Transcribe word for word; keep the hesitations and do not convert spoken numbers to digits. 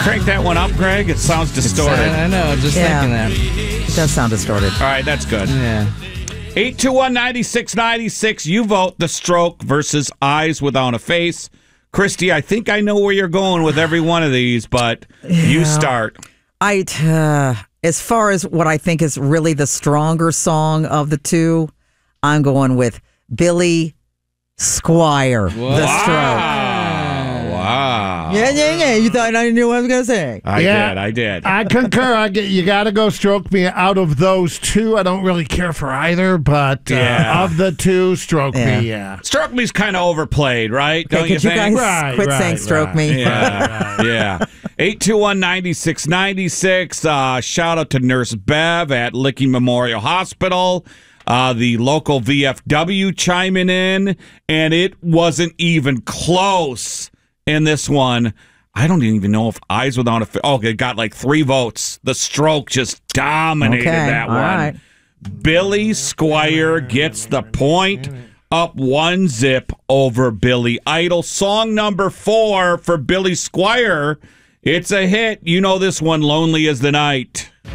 crank that one up, Greg? It sounds distorted. I, I know, just Yeah. thinking that. It does sound distorted. All right, that's good. Yeah. eight two one, nine six nine six. You vote The Stroke versus Eyes Without a Face. Christy, I think I know where you're going with every one of these, but you start. I, uh, as far as what I think is really the stronger song of the two, I'm going with Billy Squire, The Stroke. Wow. Yeah, yeah, yeah. You thought I knew what I was going to say. I Yeah. did, I did. I concur. I get, you got to go Stroke Me. Out of those two, I don't really care for either, but uh, Yeah. of the two, Stroke Yeah. Me, yeah. Stroke Me's kind of overplayed, right? Okay, Don't you could you think? guys Right, quit right, saying stroke right. me? Yeah, yeah. eight two one, nine six nine six. Uh, shout out to Nurse Bev at Licking Memorial Hospital. Uh, the local V F W chiming in, and it wasn't even close in this one. I don't even know if Eyes Without a Face. Oh, it got like three votes. The Stroke just dominated Okay, that all one. right. Billy Squire gets the point, up one zip over Billy Idol. Song number four for Billy Squire. It's a hit. You know this one, Lonely as the Night.